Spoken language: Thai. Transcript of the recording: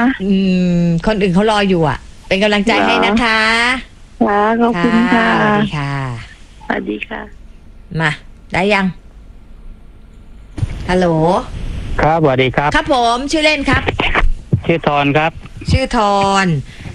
คนอื่นเขารออยู่อ่ะเป็นกำลังใจให้นะคะค่ะขอบคุณค่ะสวัสดีค่ะสวัสดีค่ะมาได้ยังฮัลโหลครับสวัสดีครับครับผมชื่อเล่นครับชื่อทอนครับชื่อทอน